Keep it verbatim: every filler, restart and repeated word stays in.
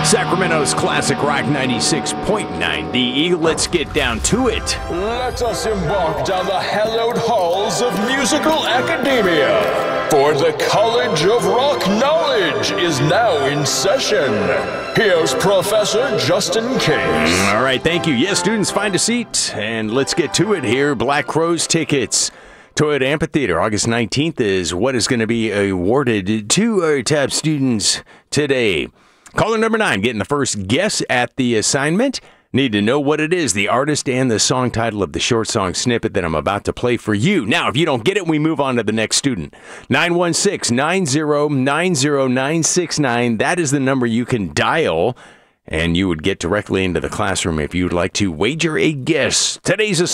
Sacramento's classic rock ninety-six point nine D E. Let's get down to it. Let us embark down the hallowed halls of musical academia. For the College of Rock Knowledge is now in session. Here's Professor Justin Case. All right, thank you. Yes, students, find a seat, and let's get to it here. Black Crowes tickets. Toyota Amphitheater, August nineteenth, is what is going to be awarded to our top students today. Caller number nine, getting the first guess at the assignment. Need to know what it is, the artist and the song title of the short song snippet that I'm about to play for you. Now, if you don't get it, we move on to the next student. nine one six, nine zero nine zero nine six nine. That is the number you can dial, and you would get directly into the classroom if you would like to wager a guess. Today's